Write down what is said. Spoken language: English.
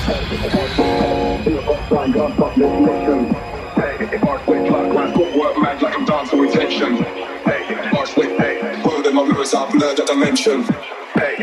Hey, march with, hey, word in my mirrors, I've learned that dimension.